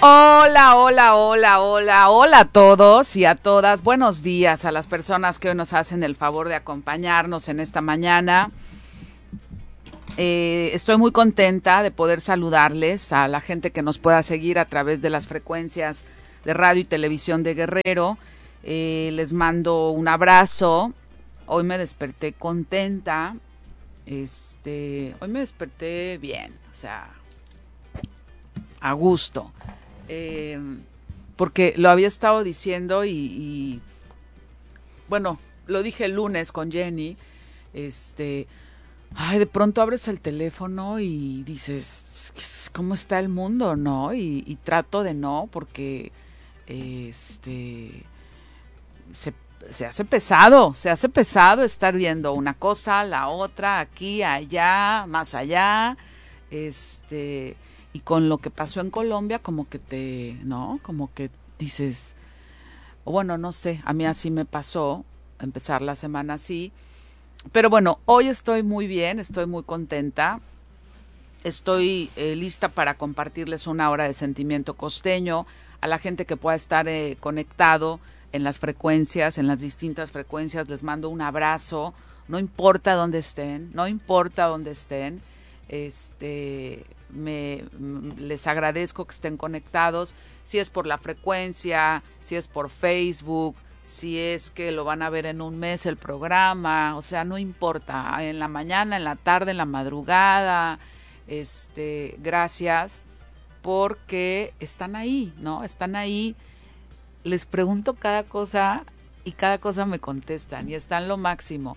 Hola, hola, hola, hola, hola a todos y a todas. Buenos días a las personas que hoy nos hacen el favor de acompañarnos en esta mañana. Estoy muy contenta de poder saludarles a la gente que nos pueda seguir a través de las frecuencias de radio y televisión de Guerrero. Les mando un abrazo. Hoy me desperté contenta. Hoy me desperté bien, o sea, a gusto. Porque lo había estado diciendo y bueno, lo dije el lunes con Jenny. De pronto abres el teléfono y dices, ¿cómo está el mundo, no? Y trato de no, porque se hace pesado estar viendo una cosa, la otra, aquí, allá, más allá, y con lo que pasó en Colombia, como que ¿no? Como que dices, bueno, no sé, a mí así me pasó, empezar la semana así. Pero bueno, hoy estoy muy bien, estoy muy contenta. Estoy lista para compartirles una hora de sentimiento costeño a la gente que pueda estar conectado en las frecuencias, en las distintas frecuencias. Les mando un abrazo, no importa dónde estén, no importa dónde estén. Les agradezco que estén conectados, si es por la frecuencia, si es por Facebook, si es que lo van a ver en un mes el programa, o sea, no importa, en la mañana, en la tarde, en la madrugada. Gracias porque están ahí, ¿no? Están ahí, les pregunto cada cosa y cada cosa me contestan y están lo máximo.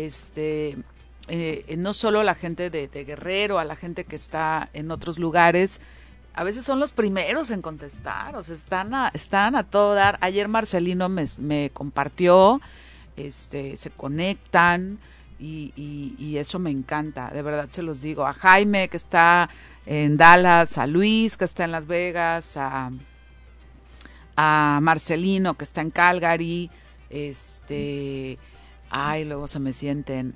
No solo la gente de Guerrero, a la gente que está en otros lugares, a veces son los primeros en contestar, o sea, están a todo dar. Ayer Marcelino me compartió, se conectan y eso me encanta, de verdad se los digo. A Jaime, que está en Dallas, a Luis, que está en Las Vegas, a Marcelino, que está en Calgary, luego se me sienten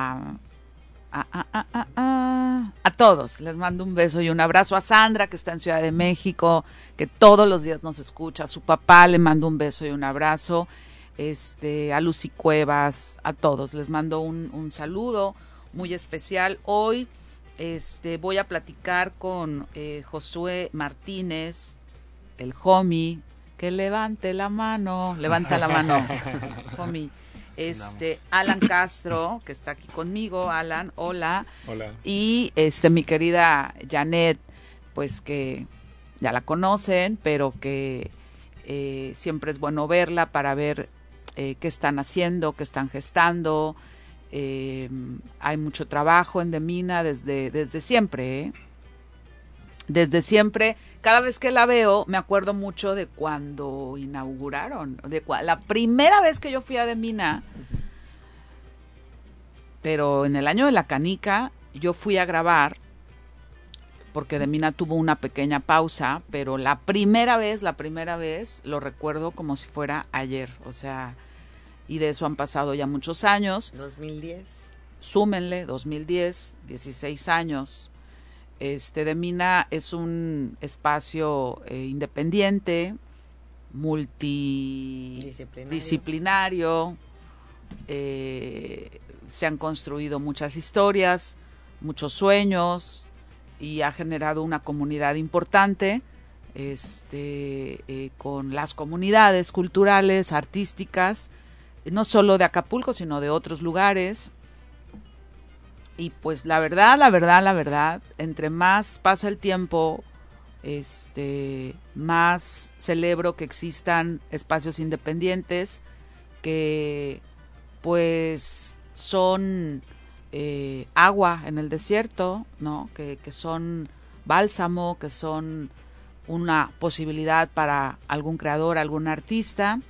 a todos, les mando un beso y un abrazo. A Sandra, que está en Ciudad de México, que todos los días nos escucha. A su papá le mando un beso y un abrazo. A Lucy Cuevas, a todos les mando un saludo muy especial. Hoy voy a platicar con Josué Martínez, el homie, que levanta la mano, homie. Alan Castro, que está aquí conmigo. Alan, hola. Hola. Y mi querida Janet, pues que ya la conocen, pero que siempre es bueno verla para ver qué están haciendo, qué están gestando. Hay mucho trabajo en Demina desde siempre, Desde siempre. Cada vez que la veo, me acuerdo mucho de cuando inauguraron, la primera vez que yo fui a Demina, pero en el año de la canica, yo fui a grabar, porque Demina tuvo una pequeña pausa, pero la primera vez, lo recuerdo como si fuera ayer, o sea, y de eso han pasado ya muchos años. 2010. Súmenle, 2010, 16 años. Demina es un espacio independiente, multidisciplinario. Se han construido muchas historias, muchos sueños y ha generado una comunidad importante, con las comunidades culturales, artísticas, no solo de Acapulco, sino de otros lugares. Y pues la verdad, entre más pasa el tiempo, más celebro que existan espacios independientes que pues son agua en el desierto, ¿no? Que son bálsamo, que son una posibilidad para algún creador, algún artista.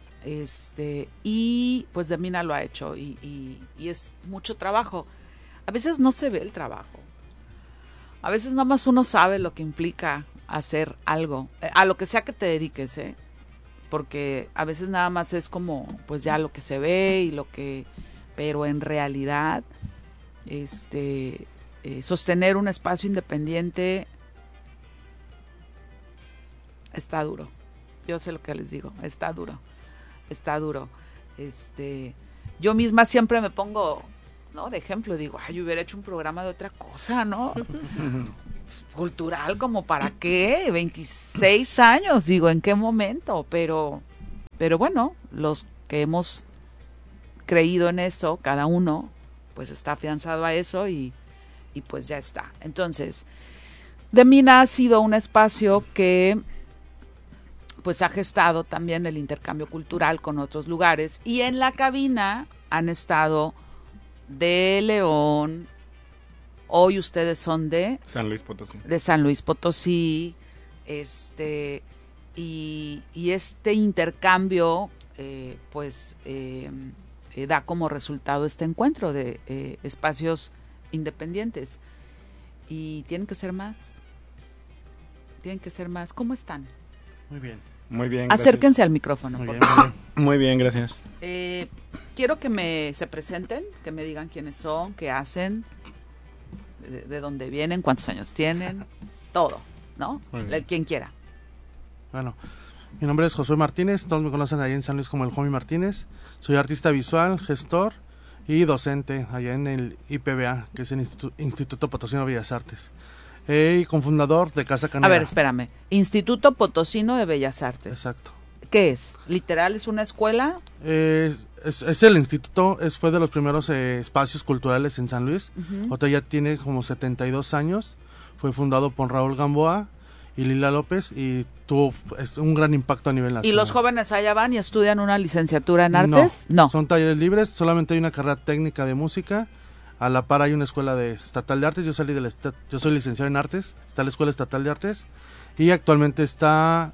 Y pues Demina lo ha hecho y es mucho trabajo. A veces no se ve el trabajo. A veces nada más uno sabe lo que implica hacer algo, a lo que sea que te dediques, porque a veces nada más es como pues ya lo que se ve y pero en realidad sostener un espacio independiente Está duro. Yo sé lo que les digo, está duro. Yo misma siempre me pongo, ¿no? De ejemplo, digo, yo hubiera hecho un programa de otra cosa, ¿no? Cultural, como para qué, 26 años, digo, ¿en qué momento? Pero bueno, los que hemos creído en eso, cada uno, pues está afianzado a eso y pues ya está. Entonces, Demina ha sido un espacio que pues ha gestado también el intercambio cultural con otros lugares, y en la cabina han estado de León, hoy ustedes son de San Luis Potosí. De San Luis Potosí, y este intercambio da como resultado este encuentro de espacios independientes, y tienen que ser más. ¿Cómo están? Muy bien. Muy bien, gracias. Acérquense al micrófono. Muy bien, gracias. Quiero que se presenten, que me digan quiénes son, qué hacen, de dónde vienen, cuántos años tienen, todo, ¿no? Quien quiera. Bueno, mi nombre es Josué Martínez, todos me conocen allá en San Luis como el Jomi Martínez. Soy artista visual, gestor y docente allá en el IPBA, que es el Instituto Potosino de Bellas Artes. Y cofundador de Casa Canera. A ver, espérame. Instituto Potosino de Bellas Artes. Exacto. ¿Qué es? ¿Literal es una escuela? Es el instituto, fue de los primeros espacios culturales en San Luis. Ahorita ya tiene como 72 años. Fue fundado por Raúl Gamboa y Lila López y tuvo un gran impacto a nivel nacional. ¿Y los jóvenes allá van y estudian una licenciatura en artes? No, son talleres libres, solamente hay una carrera técnica de música. A la par hay una escuela estatal de artes. Yo soy licenciado en artes. Está la Escuela Estatal de Artes y actualmente está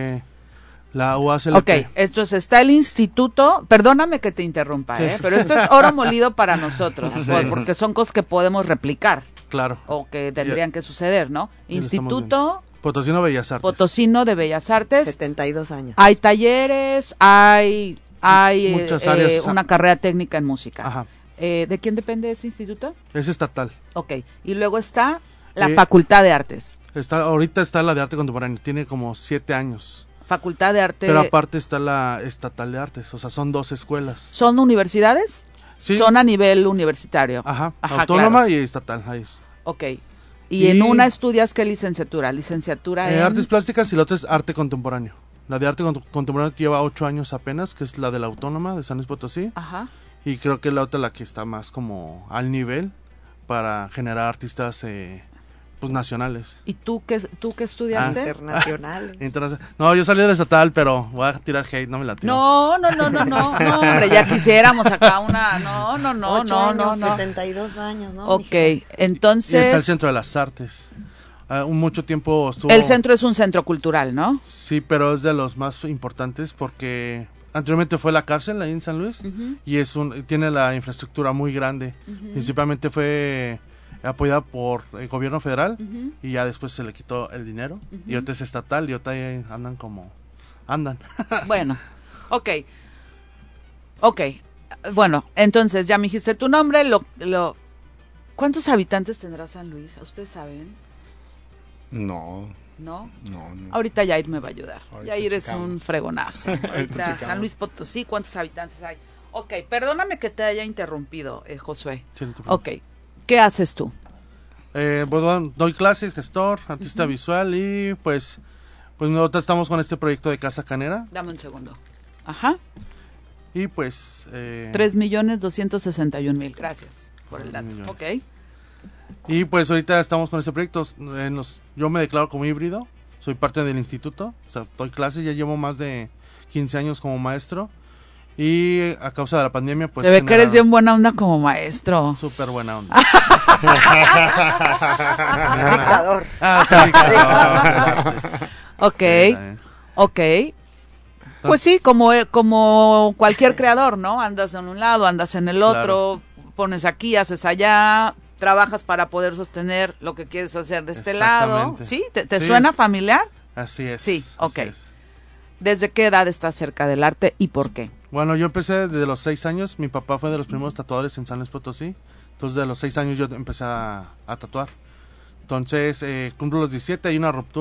la UASLP. Ok, entonces está el instituto. Perdóname que te interrumpa, sí. Pero esto es oro molido para nosotros, sí. Porque son cosas que podemos replicar. Claro. O que tendrían que suceder, ¿no? Instituto Potosino Bellas Artes. Potosino de Bellas Artes. 72 años. Hay talleres, hay muchas áreas. Una carrera técnica en música. Ajá. ¿De quién depende ese instituto? Es estatal. Ok, y luego está la Facultad de Artes. Ahorita está la de Arte Contemporáneo, tiene como 7 años. Facultad de Arte. Pero aparte está la Estatal de Artes, o sea, son 2 escuelas. ¿Son universidades? Sí. Son a nivel universitario. Ajá, autónoma, claro. Y estatal, ahí es. Ok, y en una estudias ¿qué licenciatura? Licenciatura en Artes Plásticas y la otra es Arte Contemporáneo. La de Arte Contemporáneo lleva 8 años apenas, que es la de la Autónoma de San Luis Potosí. Ajá. Y creo que es la otra la que está más como al nivel para generar artistas pues nacionales. ¿Y tú qué estudiaste? Internacionales. No, yo salí del estatal, pero voy a tirar hate, no me la tiro. No, hombre, ya quisiéramos acá una, no. 72 años, ¿no? Ok, entonces. Y está el Centro de las Artes. Mucho tiempo estuvo. El centro es un centro cultural, ¿no? Sí, pero es de los más importantes porque anteriormente fue la cárcel ahí en San Luis y tiene la infraestructura muy grande. Principalmente fue apoyada por el gobierno federal y ya después se le quitó el dinero y ahorita es estatal y ahorita andan. Bueno, ok. Bueno, entonces ya me dijiste tu nombre, ¿cuántos habitantes tendrá San Luis? ¿Ustedes saben? No. Ahorita Yair me va a ayudar. Ahorita Yair es checamos. un fregonazo. Ahorita San Luis Potosí, ¿cuántos habitantes hay? Ok, perdóname que te haya interrumpido, Josué. Sí, no te Ok, preocupes. ¿qué haces tú? Pues bueno, doy clases, gestor, artista visual y pues nosotros estamos con este proyecto de Casa Canera. Dame un segundo. Ajá. Y pues 3,261,000. Gracias por el dato. Ok. Y pues ahorita estamos con este proyecto. Yo me declaro como híbrido. Soy parte del instituto. O sea, doy clases. Ya llevo más de 15 años como maestro. Y a causa de la pandemia, pues. Se ve que eres bien buena onda como maestro. Súper buena onda. Dictador. Sí, dictador. Ok. Pues sí, como cualquier creador, ¿no? Andas en un lado, andas en el otro, pones aquí, haces allá, trabajas para poder sostener lo que quieres hacer de este lado. ¿Sí? ¿Te suena familiar? Así es. Sí, ok. ¿Desde qué edad estás cerca del arte y por qué? Bueno, yo empecé desde los 6 años. Mi papá fue de los primeros tatuadores en San Luis Potosí. Entonces, de los 6 años yo empecé a tatuar. Entonces, cumplo los 17, hay una ruptura.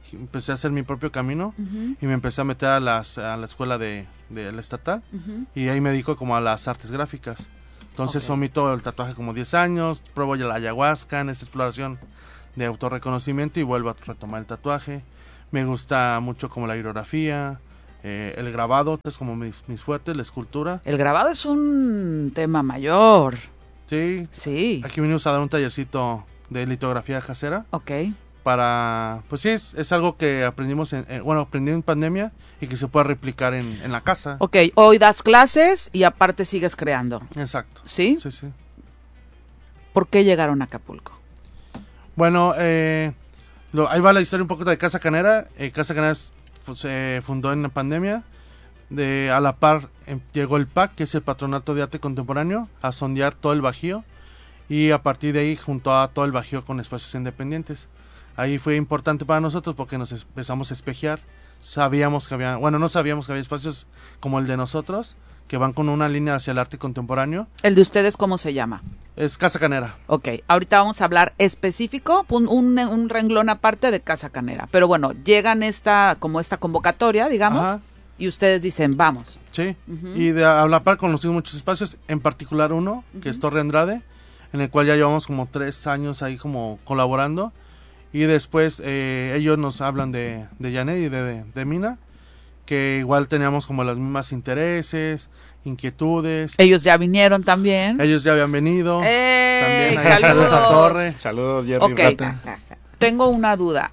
empecé a hacer mi propio camino y me empecé a meter a la escuela de la estatal y ahí me dedico como a las artes gráficas. Entonces omito el tatuaje como 10 años, pruebo ya la ayahuasca en esta exploración de autorreconocimiento y vuelvo a retomar el tatuaje. Me gusta mucho como la aerografía, el grabado, es como mis fuertes, la escultura. El grabado es un tema mayor. Sí. Sí. Aquí vinimos a dar un tallercito de litografía casera. Ok. Pues sí, es algo que aprendimos aprendí en pandemia y que se puede replicar en la casa. Ok, hoy das clases y aparte sigues creando. Exacto. ¿Sí? Sí, sí. ¿Por qué llegaron a Acapulco? Bueno, ahí va la historia un poco de Casa Canera. Casa Canera se fundó en la pandemia. A la par llegó el PAC, que es el Patronato de Arte Contemporáneo, a sondear todo el Bajío. Y a partir de ahí juntó a todo el Bajío con espacios independientes. Ahí fue importante para nosotros porque nos empezamos a espejear. No sabíamos que había espacios como el de nosotros, que van con una línea hacia el arte contemporáneo. ¿El de ustedes cómo se llama? Es Casa Canera. Ok, ahorita vamos a hablar específico, un renglón aparte de Casa Canera. Pero bueno, llegan esta convocatoria, digamos, Ajá. Y ustedes dicen, vamos. Sí, y a la par conocimos muchos espacios, en particular uno, que es Torre Andrade, en el cual ya llevamos como 3 años ahí como colaborando. Y después ellos nos hablan de Janet y de Mina, que igual teníamos como los mismos intereses, inquietudes. Ellos ya vinieron también. Ellos ya habían venido. También ahí, ¡Saludos! a Torre. Saludos, Jerry. Ok, tengo una duda.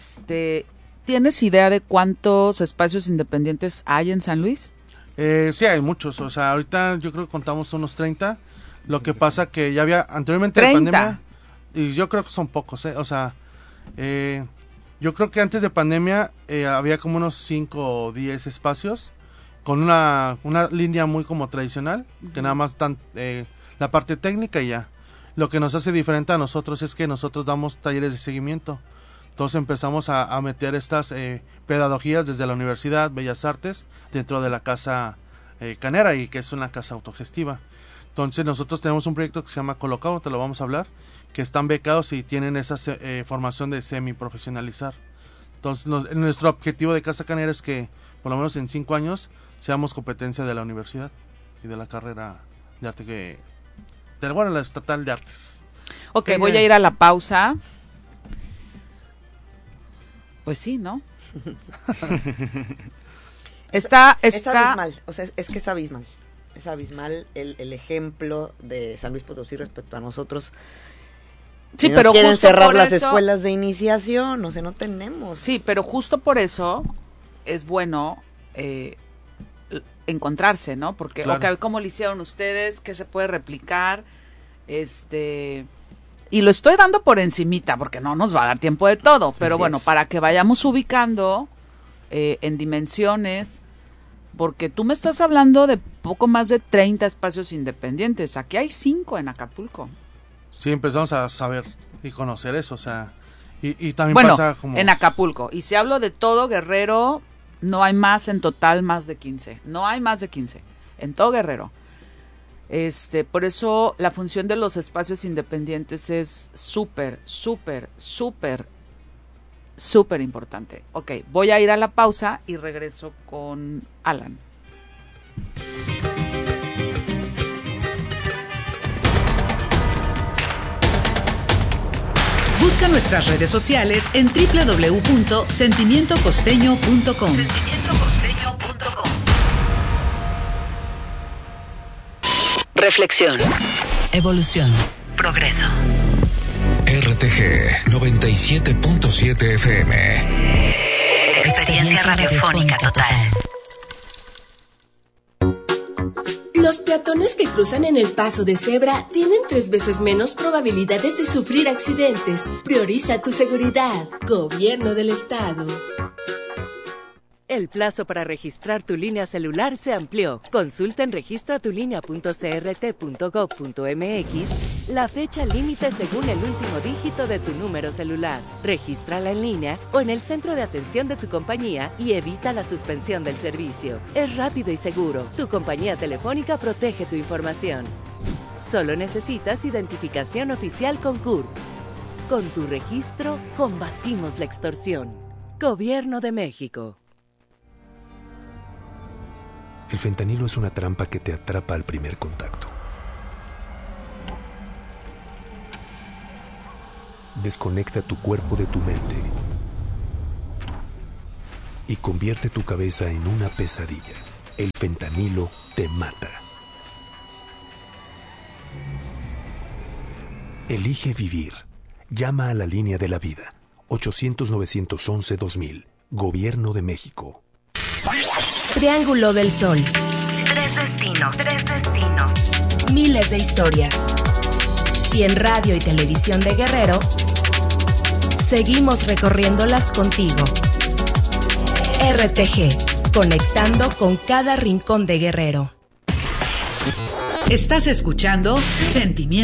¿Tienes idea de cuántos espacios independientes hay en San Luis? Sí, hay muchos. O sea, ahorita yo creo que contamos unos 30. Lo que pasa que ya había anteriormente 30. de pandemia. Y yo creo que son pocos, O sea, yo creo que antes de pandemia había como unos 5 o 10 espacios con una línea muy como tradicional, que nada más dan la parte técnica y ya. Lo que nos hace diferente a nosotros es que nosotros damos talleres de seguimiento. Entonces empezamos a meter estas pedagogías desde la Universidad Bellas Artes dentro de la Casa Canera, y que es una casa autogestiva. Entonces nosotros tenemos un proyecto que se llama Colocado, te lo vamos a hablar, que están becados y tienen esa formación de semiprofesionalizar. Entonces nuestro objetivo de Casa Canera es que por lo menos en 5 años seamos competencia de la universidad y de la carrera de arte la estatal de artes. Ok, voy a ir a la pausa. Pues sí, ¿no? Es abismal, o sea, es que es abismal. Es abismal el ejemplo de San Luis Potosí respecto a nosotros. Sí, si pero quieren justo cerrar por las eso, escuelas de iniciación, o sea, no tenemos. Sí, pero justo por eso es bueno encontrarse, ¿no? Porque, claro. ¿cómo lo hicieron ustedes? ¿Qué se puede replicar? Y lo estoy dando por encimita, porque no nos va a dar tiempo de todo, pero bueno, para que vayamos ubicando en dimensiones, porque tú me estás hablando de poco más de 30 espacios independientes. Aquí hay 5 en Acapulco. Sí, empezamos a saber y conocer eso, o sea, y también pasa como... en Acapulco. Y si hablo de todo Guerrero, no hay más en total más de 15. No hay más de 15 en todo Guerrero. Por eso la función de los espacios independientes es súper, súper, súper, súper importante. Ok, voy a ir a la pausa y regreso con Alan. Busca nuestras redes sociales en www.sentimientocosteño.com. Reflexión. Evolución. Progreso. RTG 97.7 FM. Experiencia radiofónica total. Los peatones que cruzan en el paso de cebra tienen 3 veces menos probabilidades de sufrir accidentes. Prioriza tu seguridad. Gobierno del Estado. El plazo para registrar tu línea celular se amplió. Consulta en registratulinea.crt.gov.mx la fecha límite según el último dígito de tu número celular. Regístrala en línea o en el centro de atención de tu compañía y evita la suspensión del servicio. Es rápido y seguro. Tu compañía telefónica protege tu información. Solo necesitas identificación oficial con CURP. Con tu registro, combatimos la extorsión. Gobierno de México. El fentanilo es una trampa que te atrapa al primer contacto. Desconecta tu cuerpo de tu mente y convierte tu cabeza en una pesadilla. El fentanilo te mata. Elige vivir. Llama a la línea de la vida. 800-911-2000. Gobierno de México. Triángulo del Sol. 3 destinos, 3 destinos. Miles de historias. Y en radio y televisión de Guerrero, seguimos recorriéndolas contigo. RTG, conectando con cada rincón de Guerrero. Estás escuchando Sentimientos